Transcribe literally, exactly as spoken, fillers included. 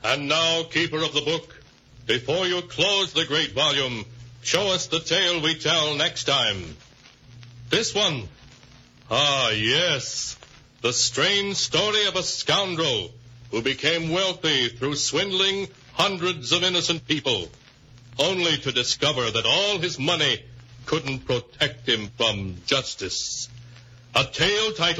And now, keeper of the book, before you close the great volume, show us the tale we tell next time. This one. Ah, yes. The strange story of a scoundrel who became wealthy through swindling hundreds of innocent people, only to discover that all his money couldn't protect him from justice. A tale titled